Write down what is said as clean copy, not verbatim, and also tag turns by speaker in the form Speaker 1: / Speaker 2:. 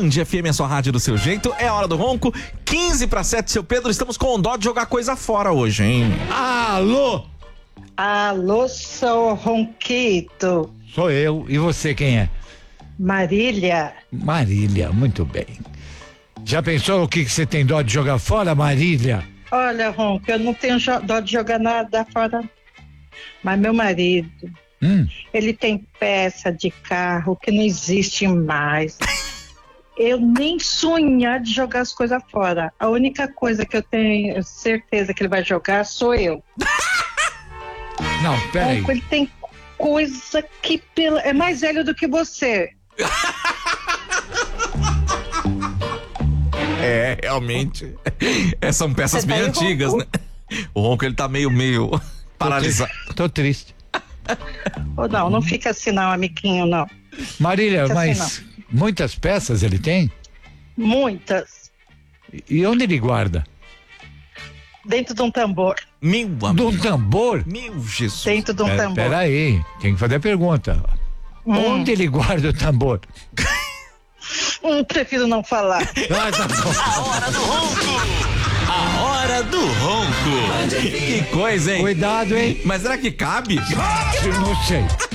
Speaker 1: Band FM, a sua rádio do seu jeito. É a hora do ronco. 15:07, seu Pedro. Estamos com dó de jogar coisa fora hoje, hein?
Speaker 2: Alô?
Speaker 3: Alô, sou Ronquito.
Speaker 2: Sou eu. E você quem é?
Speaker 3: Marília.
Speaker 2: Marília, muito bem. Já pensou o que você tem dó de jogar fora, Marília?
Speaker 3: Olha, Ronco, eu não tenho dó de jogar nada fora. Mas meu marido, ele tem peça de carro que não existe mais. Eu nem sonhar de jogar as coisas fora. A única coisa que eu tenho certeza que ele vai jogar sou eu.
Speaker 2: Não, peraí.
Speaker 3: Ronco, ele tem coisa que é mais velho do que você.
Speaker 1: É, realmente. São peças
Speaker 3: Você
Speaker 1: bem
Speaker 3: tá aí,
Speaker 1: antigas,
Speaker 3: Ronco?
Speaker 1: né? O Ronco, ele tá meio paralisado.
Speaker 2: Tô triste.
Speaker 3: Ou não fica assim não, amiguinho, não.
Speaker 2: Marília,
Speaker 3: Fica
Speaker 2: mas
Speaker 3: assim,
Speaker 2: muitas peças ele tem?
Speaker 3: Muitas.
Speaker 2: E onde ele guarda?
Speaker 3: Dentro de um tambor.
Speaker 1: Meu
Speaker 2: De
Speaker 1: amor.
Speaker 2: um tambor?
Speaker 1: Meu Jesus.
Speaker 3: Dentro de um tambor.
Speaker 2: Peraí, tem que fazer a pergunta. Onde ele guarda o tambor?
Speaker 3: Prefiro não falar.
Speaker 2: Ah, tá bom.
Speaker 1: A hora do ronco. A hora do ronco. Que coisa, hein?
Speaker 2: Cuidado, hein?
Speaker 1: Mas será que cabe?
Speaker 2: Não sei.